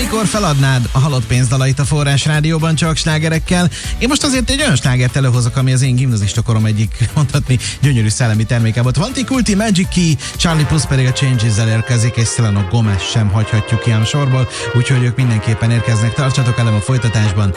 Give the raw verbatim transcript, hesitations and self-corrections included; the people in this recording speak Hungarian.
mikor feladnád a halott pénzdalait a Forrás Rádióban csak slágerekkel? Én most azért egy olyan slágert előhozok, ami az én gimnazista korom egyik, mondhatni, gyönyörű szellemi terméke volt. Vanti Kulti, Magic Key, Charlie Puth pedig a Changes-zel érkezik, és Selena Gomez sem hagyhatjuk ki ám sorból, úgyhogy ők mindenképpen érkeznek. Tartsatok velem a folytatásban.